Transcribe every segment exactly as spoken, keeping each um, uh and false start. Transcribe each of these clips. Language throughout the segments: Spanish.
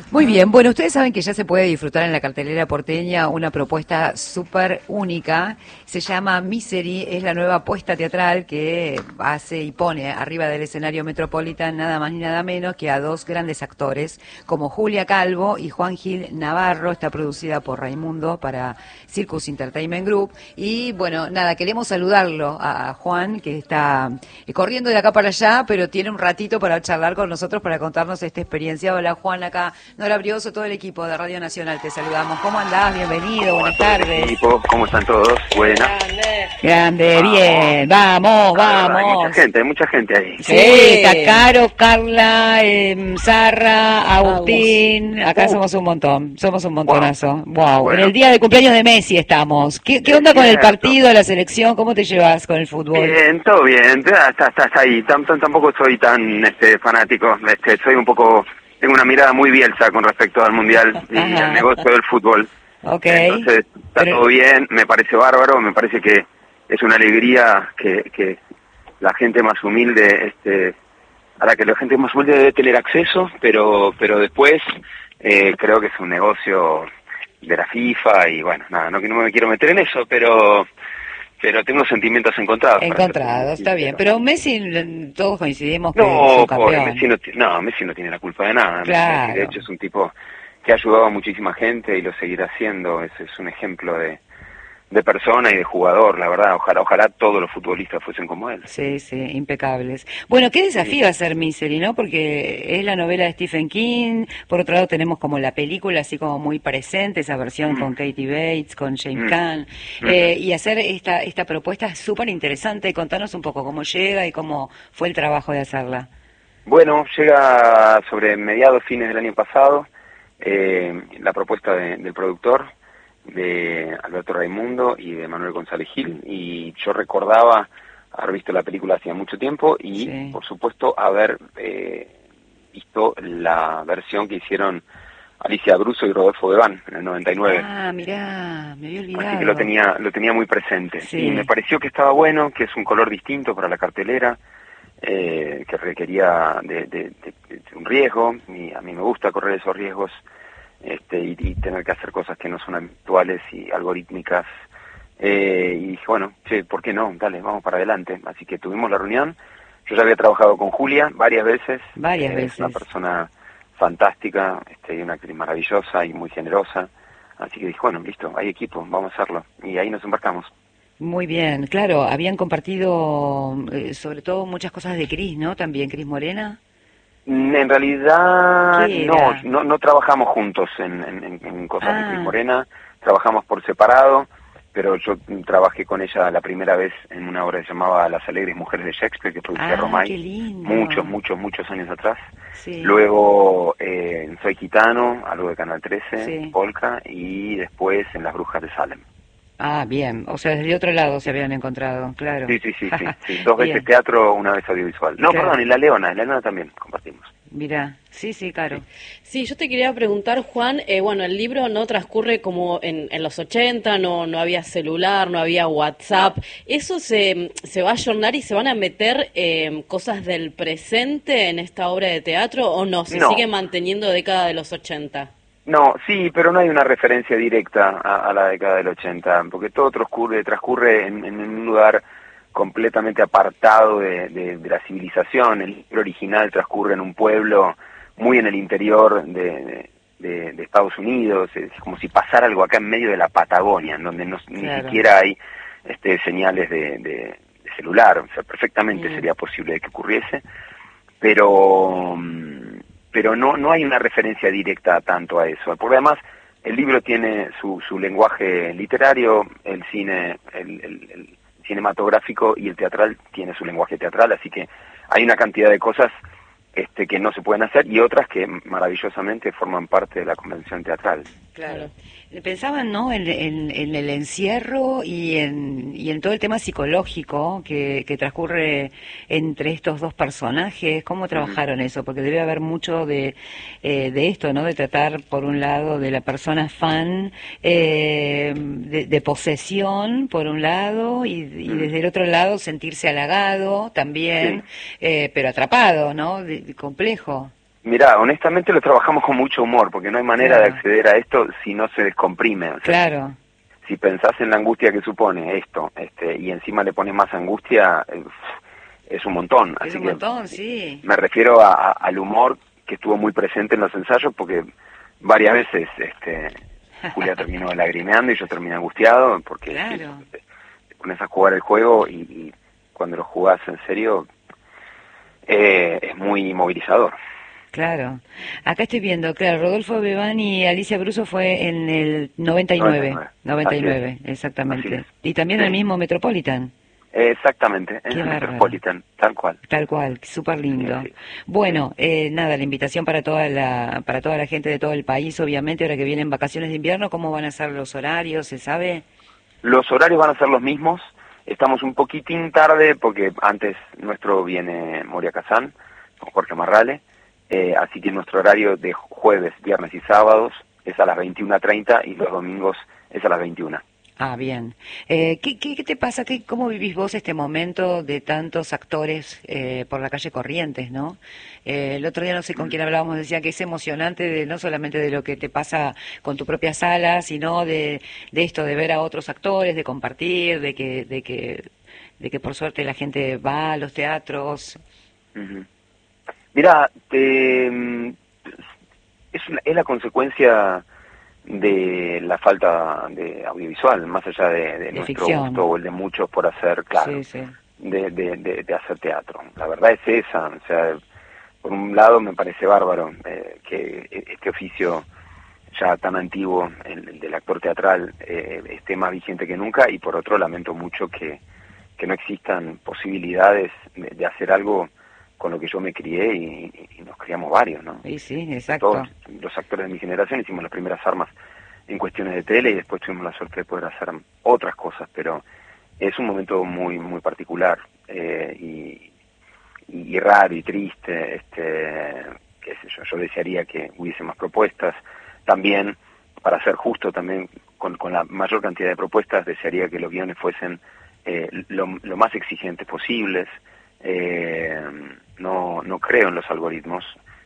Muy bien, bueno, ustedes saben que ya se puede disfrutar en la cartelera porteña una propuesta súper única, se llama Misery, es la nueva apuesta teatral que hace y pone arriba del escenario Metropolitan nada más ni nada menos que a dos grandes actores como Julia Calvo y Juan Gil Navarro. Está producida por Raimundo para Circus Entertainment Group y bueno, nada, queremos saludarlo a Juan que está corriendo de acá para allá, pero tiene un ratito para charlar con nosotros para contarnos esta experiencia. Hola Juan, acá Nora Brioso, todo el equipo de Radio Nacional, te saludamos. ¿Cómo andás? Bienvenido, buenas tardes. Equipo, ¿cómo están todos? Buenas. Grande, Grande bien, vamos, vamos. Hay mucha gente, hay mucha gente ahí. Sí, sí. Está Caro, Carla, eh, Sarra, Agustín, vamos. Acá uh. somos un montón, somos un montonazo. Wow, wow. Bueno. En el día de cumpleaños de Messi estamos. ¿Qué, qué onda con el partido, la selección? ¿Cómo te llevas con el fútbol? Bien, todo bien, está, está, está ahí. T tampoco soy tan este, fanático, este, soy un poco... Tengo una mirada muy bielsa con respecto al Mundial y Ajá. al negocio del fútbol. Okay. Entonces, está Pero... todo bien, me parece bárbaro, me parece que es una alegría que, que la gente más humilde, este, a la que la gente más humilde debe tener acceso, pero pero después eh, creo que es un negocio de la FIFA y bueno, nada, no, no me quiero meter en eso, pero... pero tengo sentimientos encontrados. Encontrados, está bien. Pero Messi, todos coincidimos que no, es un campeón. Messi no, no, Messi no tiene la culpa de nada. Claro. Messi, de hecho, es un tipo que ha ayudado a muchísima gente y lo seguirá haciendo. Es, es un ejemplo de, de persona y de jugador, la verdad. Ojalá ojalá todos los futbolistas fuesen como él. Sí, sí, impecables. Bueno, qué desafío sí. hacer Misery, ¿no? Porque es la novela de Stephen King. Por otro lado tenemos como la película así como muy presente, esa versión mm. con Katie Bates, con James mm. Caan. Mm. Eh, y hacer esta esta propuesta es súper interesante. Contanos un poco cómo llega y cómo fue el trabajo de hacerla. Bueno, llega sobre mediados, fines del año pasado, eh, la propuesta de, del productor, de Alberto Raimundo y de Manuel González Gil, y yo recordaba haber visto la película hacía mucho tiempo y sí. por supuesto haber eh, visto la versión que hicieron Alicia Bruso y Rodolfo Bebán en el noventa y nueve. Ah, mirá, me había olvidado. Así que lo tenía, lo tenía muy presente. Sí. Y me pareció que estaba bueno, que es un color distinto para la cartelera, eh, que requería de, de, de, de un riesgo, y a mí me gusta correr esos riesgos. Este, y, y tener que hacer cosas que no son habituales y algorítmicas. Eh, y dije, bueno, che, ¿por qué no? Dale, vamos para adelante. Así que tuvimos la reunión. Yo ya había trabajado con Julia varias veces. Varias eh, veces. Es una persona fantástica, este, y una actriz maravillosa y muy generosa. Así que dije, bueno, listo, hay equipo, vamos a hacerlo. Y ahí nos embarcamos. Muy bien, claro, habían compartido eh, sobre todo muchas cosas de Cris, ¿no? También Cris Morena. En realidad no, no no trabajamos juntos en, en, en cosas ah. de Cris Morena, trabajamos por separado, pero yo trabajé con ella la primera vez en una obra que se llamaba Las Alegres Mujeres de Shakespeare, que producía ah, Romay, muchos, muchos, muchos años atrás. Sí. Luego eh, en Soy Gitano, algo de Canal trece, sí. Polka, y después en Las Brujas de Salem. Ah, bien, o sea, desde otro lado se habían encontrado, claro. Sí, sí, sí, sí, sí. Dos veces teatro, una vez audiovisual. No, claro. perdón, en La Leona, en La Leona también compartimos. Mirá, sí, sí, claro. Sí, yo te quería preguntar, Juan, eh, bueno, el libro no transcurre como en, en los ochenta, no no había celular, no había WhatsApp. ¿Eso se, se va a ayornar y se van a meter eh, cosas del presente en esta obra de teatro o no? ¿Se no. sigue manteniendo década de los ochenta? No, sí, pero no hay una referencia directa a, a la década del ochenta, porque todo transcurre, transcurre en, en un lugar completamente apartado de, de, de la civilización. El libro original transcurre en un pueblo muy en el interior de, de, de Estados Unidos, es como si pasara algo acá en medio de la Patagonia, en donde no, claro. ni siquiera hay este, señales de, de, de celular, o sea, perfectamente mm. sería posible que ocurriese, pero... pero no no hay una referencia directa tanto a eso. Por además, el libro tiene su, su lenguaje literario, el cine el, el, el cinematográfico y el teatral tiene su lenguaje teatral, así que hay una cantidad de cosas este que no se pueden hacer y otras que maravillosamente forman parte de la convención teatral. Claro. Pensaban, ¿no?, en, en, en el encierro y en, y en todo el tema psicológico que, que transcurre entre estos dos personajes. ¿Cómo trabajaron uh-huh. eso? Porque debe haber mucho de, eh, de esto, ¿no?, de tratar, por un lado, de la persona fan, eh, de, de posesión, por un lado, y, y uh-huh. desde el otro lado sentirse halagado también, sí. eh, pero atrapado, ¿no?, de, de complejo. Mirá, honestamente lo trabajamos con mucho humor, porque no hay manera Claro. de acceder a esto si no se descomprime. O sea, Claro, si pensás en la angustia que supone esto, este, y encima le pones más angustia, eh, es un montón. es Así un que montón, sí. me refiero a, a- al humor que estuvo muy presente en los ensayos, porque varias veces este, Julia terminó lagrimeando y yo terminé angustiado, porque Claro. sí, te, te pones a jugar el juego y, y cuando lo jugás en serio eh, es muy movilizador. Claro. Acá estoy viendo, claro, Rodolfo Bebán y Alicia Bruso fue en el noventa y nueve. noventa y nueve, Así es. exactamente. Así es. Y también Sí. el mismo Metropolitan. Eh, exactamente, en Qué el bárbaro. Metropolitan, tal cual. Tal cual, súper lindo. Sí, sí. Bueno, eh, nada, la invitación para toda la para toda la gente de todo el país, obviamente, ahora que vienen vacaciones de invierno, ¿cómo van a ser los horarios? ¿Se sabe? Los horarios van a ser los mismos. Estamos un poquitín tarde porque antes nuestro viene Moria Kazán con Jorge Marrale. Eh, así que nuestro horario de jueves, viernes y sábados es a las veintiuna treinta y los domingos es a las veintiuna. Ah, bien. Eh, ¿qué, qué, qué te pasa? ¿Qué, ¿Cómo vivís vos este momento de tantos actores eh, por la calle Corrientes, no? Eh, el otro día no sé con quién hablábamos, decía que es emocionante de, no solamente de lo que te pasa con tu propia sala, sino de, de esto, de ver a otros actores, de compartir, de que, de que, de que por suerte la gente va a los teatros. Uh-huh. Mira, te, es, una, es la consecuencia de la falta de audiovisual, más allá de, de, de nuestro ficción. gusto o el de muchos por hacer, claro, Sí, sí. De, de, de, de hacer teatro. La verdad es esa, o sea, por un lado me parece bárbaro eh, que este oficio ya tan antiguo, el, el del actor teatral, eh, esté más vigente que nunca, y por otro lamento mucho que, que no existan posibilidades de, de hacer algo con lo que yo me crié y, y nos criamos varios, ¿no? Sí, sí, exacto. Todos los actores de mi generación hicimos las primeras armas en cuestiones de tele y después tuvimos la suerte de poder hacer otras cosas, pero es un momento muy muy particular eh, y, y, y raro y triste, este, qué sé yo, yo desearía que hubiese más propuestas, también, para ser justo también con, con la mayor cantidad de propuestas, desearía que los guiones fuesen eh, lo, lo más exigentes posibles. Eh, no no creo en los algoritmos,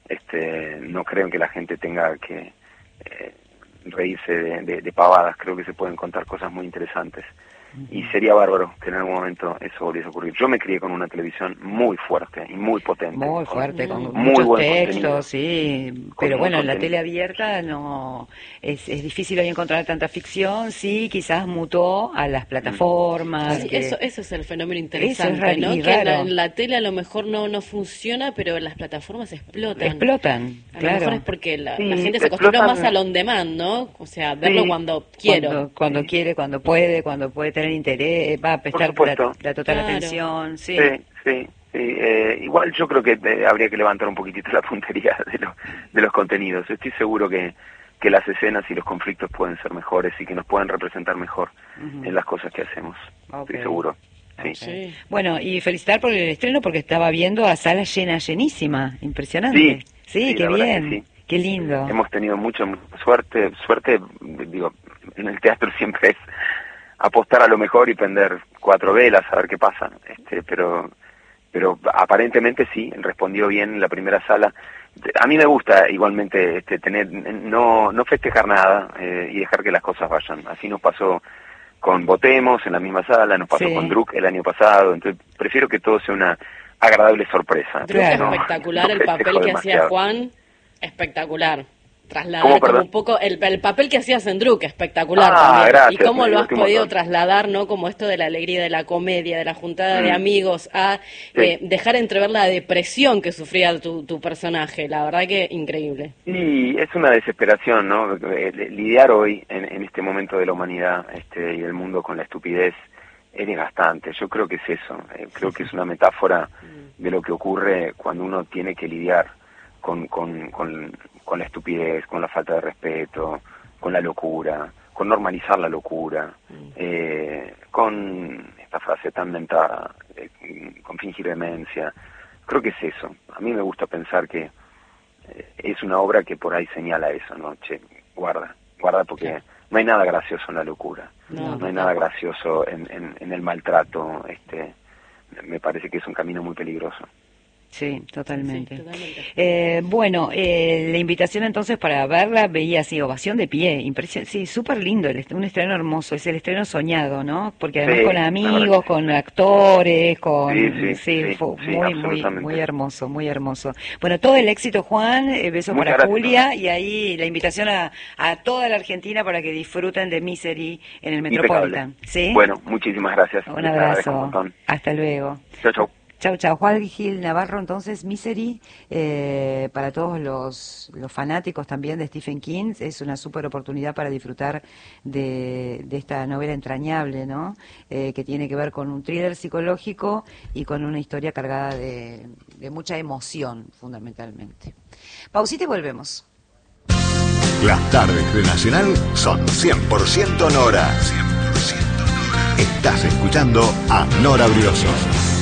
este no creo en que la gente tenga que eh, reírse de, de, de pavadas. Creo que se pueden contar cosas muy interesantes. Y sería bárbaro que en algún momento eso volviese a ocurrir. Yo me crié con una televisión muy fuerte y muy potente. Muy fuerte, con, con con muy muchos buen textos, contenido. sí. Con Pero muy bueno, en la contenido. tele abierta no es, es difícil hoy encontrar tanta ficción. Sí, quizás mutó a las plataformas. Sí, que- eso, eso es el fenómeno Eso es interesante, raro- ¿no? y Que en la, raro. en la tele a lo mejor no, no funciona, pero en las plataformas explotan. Explotan, A lo claro. mejor es porque la, Sí, la gente se acostumbró explotan. más al on demand, ¿no? O sea, verlo Sí. cuando quiero. Cuando, cuando Sí. quiere, cuando puede, cuando puede tener interés, va a prestar supuesto. la, la total Claro. atención, sí. Sí, sí, sí. Eh, igual yo creo que eh, habría que levantar un poquitito la puntería de, lo, de los contenidos. Estoy seguro que, que las escenas y los conflictos pueden ser mejores y que nos pueden representar mejor Ujú. en las cosas que hacemos. Ok. Estoy seguro. Sí. Ok. Sí. Bueno, y felicitar por el estreno porque estaba viendo a sala llena, llenísima, impresionante. Sí, Sí, sí, qué la verdad bien, que sí. qué lindo. Hemos tenido mucha suerte, suerte, digo, en el teatro siempre es apostar a lo mejor y prender cuatro velas a ver qué pasa, este, pero pero aparentemente sí, respondió bien la primera sala. A mí me gusta igualmente este, tener no no festejar nada eh, y dejar que las cosas vayan. Así nos pasó con Votemos en la misma sala, nos pasó Sí. con Druk el año pasado, entonces prefiero que todo sea una agradable sorpresa. Druk Claro. es No- espectacular, no el papel festejo que hacía demasiado. Juan, espectacular. Trasladar ¿Cómo, como perdón? un poco, el, el papel que hacías en Druk, espectacular Ah, también. gracias, y cómo me lo has divertí un podido montón. trasladar, ¿no? Como esto de la alegría, de la comedia, de la juntada de Mm. amigos, a Sí. eh, dejar entrever la depresión que sufría tu, tu personaje. La verdad que increíble. Y es una desesperación, ¿no? Eh, Lidiar hoy, en, en este momento de la humanidad este, y del mundo con la estupidez, es desgastante. Yo creo que es eso. Eh, creo que es una metáfora de lo que ocurre cuando uno tiene que lidiar con, con, con, con la estupidez, con la falta de respeto, con la locura, con normalizar la locura, eh, con esta frase tan mentada, eh, con fingir demencia. Creo que es eso. A mí me gusta pensar que es una obra que por ahí señala eso, ¿no? Che, guarda, guarda porque no hay nada gracioso en la locura, No, no, hay no. nada gracioso en, en, en el maltrato, este, me parece que es un camino muy peligroso. Sí, totalmente. Sí, totalmente. Eh, bueno, eh, la invitación entonces para verla, veía así, ovación de pie, impresionante, sí, súper lindo, el est- un estreno hermoso, es el estreno soñado, ¿no? Porque además Sí, con la amigos, verdad que con actores, con... sí, sí, Sí, sí, fue sí, muy, muy, absolutamente. muy hermoso, muy hermoso. Bueno, todo el éxito, Juan, eh, besos Muchas para gracias. Julia, y ahí la invitación a, a toda la Argentina para que disfruten de Misery en el Impecable. Metropolitan, ¿sí? Bueno, muchísimas gracias. Un Les agradezco un abrazo, montón. hasta luego. Chau, chau. Chau, chau. Juan Gil Navarro, entonces, Misery, eh, para todos los, los fanáticos también de Stephen King, es una súper oportunidad para disfrutar de, de esta novela entrañable, ¿no? Eh, que tiene que ver con un thriller psicológico y con una historia cargada de, de mucha emoción, fundamentalmente. Pausita y volvemos. Las tardes de Nacional son cien por ciento Nora. cien por ciento Nora. Estás escuchando a Nora Brioso.